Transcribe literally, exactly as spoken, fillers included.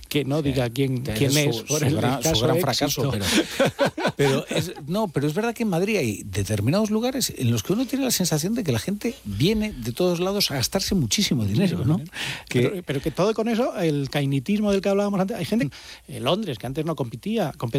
que no diga sí, quién, quién es, su, por su el gran, caso su gran fracaso. Pero, pero es, no, pero es verdad que en Madrid hay determinados lugares en los que uno tiene la sensación de que la gente viene de todos lados a gastarse muchísimo dinero, ¿no? Que, pero, pero que todo con eso, el cainitismo del que hablábamos antes, hay gente en Londres que antes no competía, competía